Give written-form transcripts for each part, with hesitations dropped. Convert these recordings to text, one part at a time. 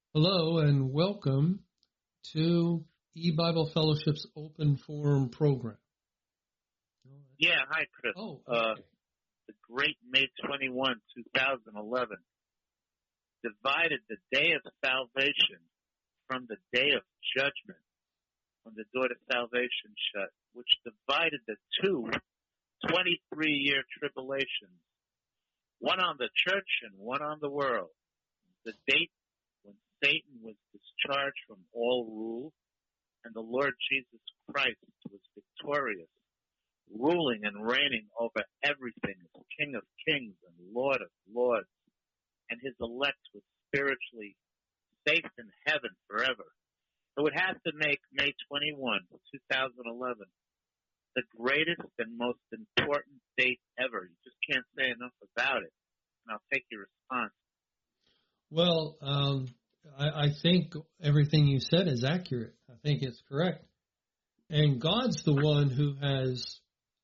Hello and welcome to eBible Fellowship's Open Forum program. Yeah, hi, Chris. Okay. The great May 21, 2011 divided the day of salvation from the day of judgment when the door to salvation shut, which divided the two 23-year tribulations, one on the church and one on the world. The date when Satan was discharged from all rule and the Lord Jesus Christ was victorious, ruling and reigning over everything as King of Kings and Lord of Lords, and his elect was spiritually safe in heaven forever. So it has to make May 21, 2011, the greatest and most important date ever. You just can't say enough about it. And I'll take your response. Well, I think everything you said is accurate. I think it's correct. And God's the one who has,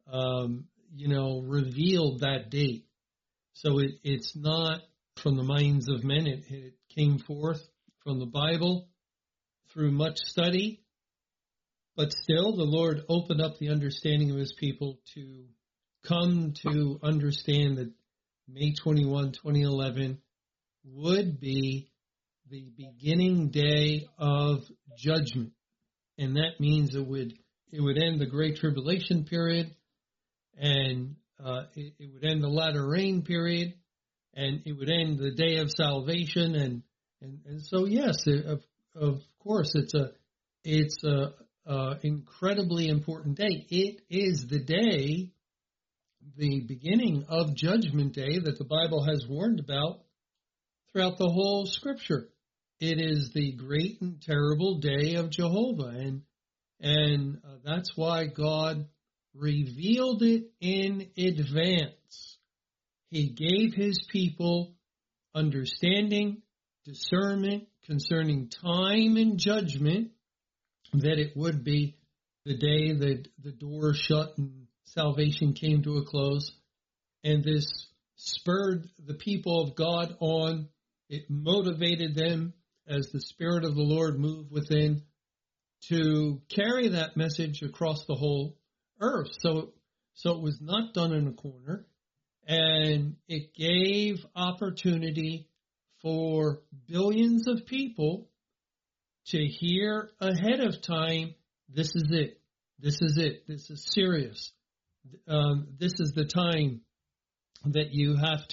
revealed that date. So it's not from the minds of men. It came forth from the Bible through much study. But still, the Lord opened up the understanding of his people to come to understand that May 21, 2011 would be the beginning day of judgment. And that means it would end the Great Tribulation period, and it would end the latter rain period, and it would end the day of salvation. And so, yes, of course, it's a incredibly important day. It is the day, the beginning of Judgment Day that the Bible has warned about throughout the whole Scripture. It is the great and terrible day of Jehovah, and that's why God revealed it in advance. He gave his people understanding, discernment concerning time and judgment, that it would be the day that the door shut and salvation came to a close. And this spurred the people of God on. It motivated them as the Spirit of the Lord moved within to carry that message across the whole earth. So it was not done in a corner, and it gave opportunity for billions of people to hear ahead of time, this is it. This is it. This is serious. This is the time that you have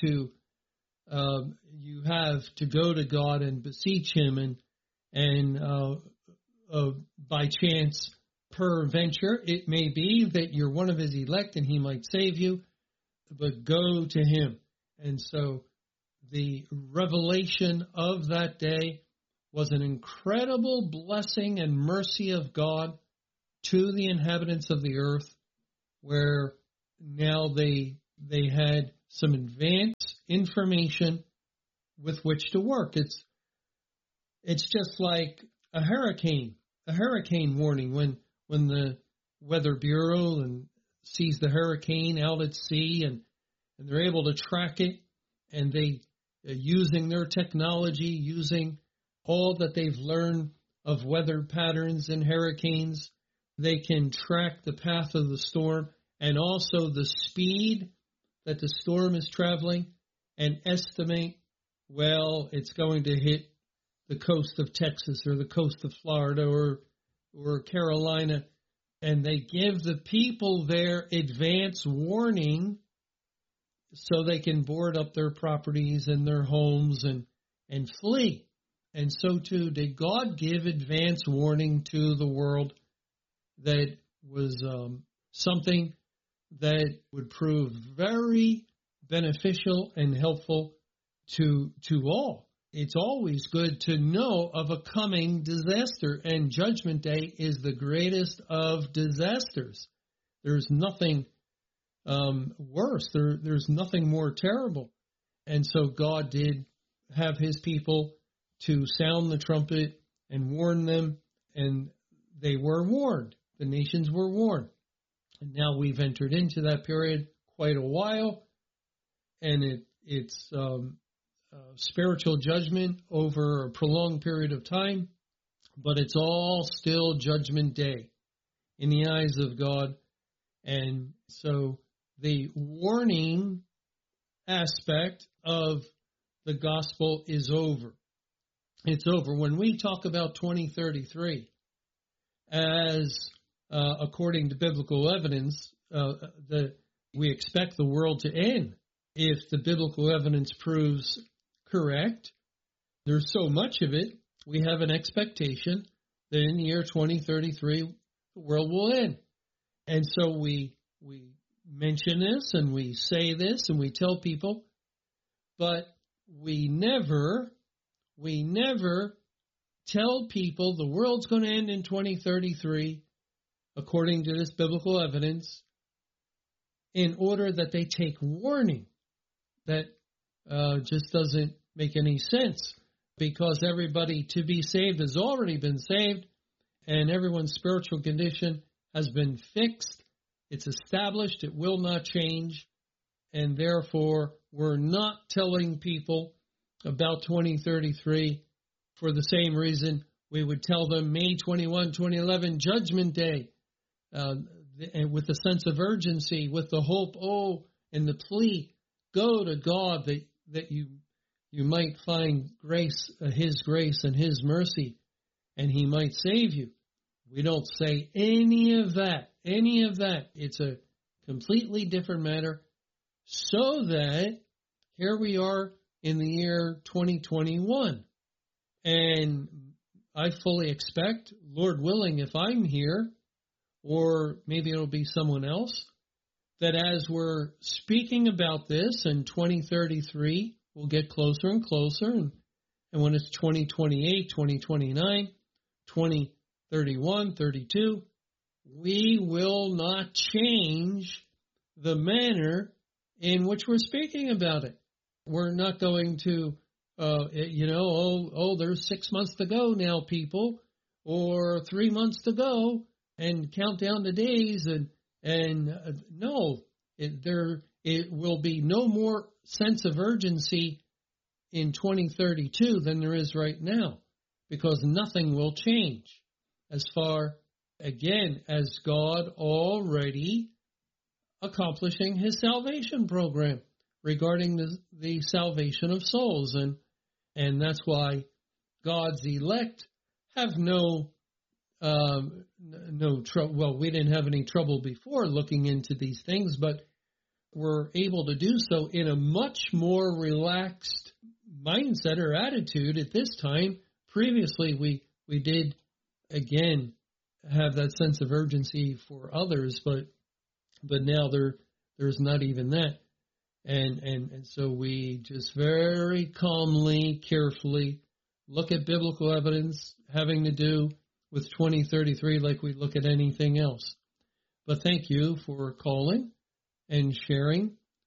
to go to God and beseech him, and by chance, peradventure, it may be that you're one of his elect and he might save you, but go to him. And so the revelation of that day was an incredible blessing and mercy of God to the inhabitants of the earth, where now they had some advanced information with which to work. It's just like a hurricane warning when the Weather Bureau sees the hurricane out at sea, and they're able to track it, and they using their technology, using all that they've learned of weather patterns and hurricanes, they can track the path of the storm and also the speed that the storm is traveling, and estimate, well, it's going to hit the coast of Texas or the coast of Florida or Carolina, and they give the people their advance warning so they can board up their properties and their homes and flee. And so too did God give advance warning to the world that was something that would prove very beneficial and helpful to all. It's always good to know of a coming disaster, and Judgment Day is the greatest of disasters. There's nothing worse. There's nothing more terrible. And so God did have his people to sound the trumpet and warn them, and they were warned. The nations were warned. And now we've entered into that period quite a while, and it's spiritual judgment over a prolonged period of time, but it's all still Judgment Day in the eyes of God. And so the warning aspect of the gospel is over. It's over. When we talk about 2033, as according to biblical evidence, we expect the world to end if the biblical evidence proves correct. There's so much of it, we have an expectation that in the year 2033, the world will end. And so we mention this and we say this and we tell people, but we never tell people the world's going to end in 2033, according to this biblical evidence, in order that they take warning. That just doesn't make any sense, because everybody to be saved has already been saved, and everyone's spiritual condition has been fixed. It's established. It will not change. And therefore, we're not telling people about 2033 for the same reason we would tell them May 21, 2011, Judgment Day, and with a sense of urgency, with the hope, and the plea, go to God that you might find grace, His grace and His mercy, and He might save you. We don't say any of that. It's a completely different matter, so that here we are in the year 2021. And I fully expect, Lord willing, if I'm here, or maybe it'll be someone else, that as we're speaking about this in 2033, we'll get closer and closer. And when it's 2028, 2029, 2031, 32, we will not change the manner in which we're speaking about it. We're not going to, there's 6 months to go now, people, or 3 months to go, and count down the days. No, it will be no more sense of urgency in 2032 than there is right now, because nothing will change as far, again, as God already accomplishing His salvation program regarding the salvation of souls. And that's why God's elect have no trouble. Well, we didn't have any trouble before looking into these things, but we're able to do so in a much more relaxed mindset or attitude at this time. Previously, we did, again, have that sense of urgency for others, but now there's not even that. And so we just very calmly, carefully look at biblical evidence having to do with 2033 like we look at anything else. But thank you for calling and sharing.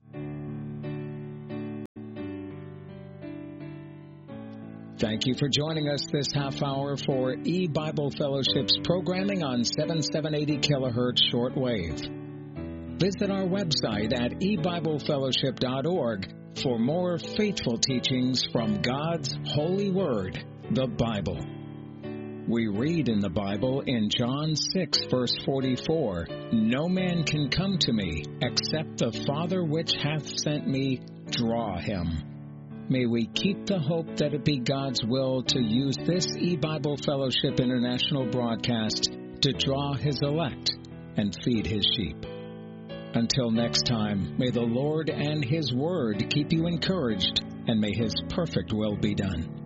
Thank you for joining us this half hour for E-Bible Fellowship's programming on 7780 kilohertz shortwave. Visit our website at ebiblefellowship.org for more faithful teachings from God's holy word, the Bible. We read in the Bible in John 6, verse 44, "No man can come to me except the Father which hath sent me draw him." May we keep the hope that it be God's will to use this E-Bible Fellowship International broadcast to draw His elect and feed His sheep. Until next time, may the Lord and His Word keep you encouraged, and may His perfect will be done.